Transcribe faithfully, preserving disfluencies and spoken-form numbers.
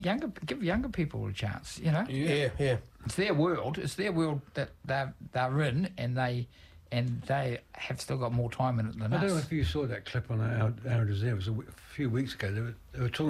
younger give younger people a chance. You know, Yeah, yeah. it's their world. It's their world that they're they're in, and they and they have still got more time in it than I us. don't know if you saw that clip on Al, Al Jazeera. It was a, w- a few weeks ago. They were, they were talking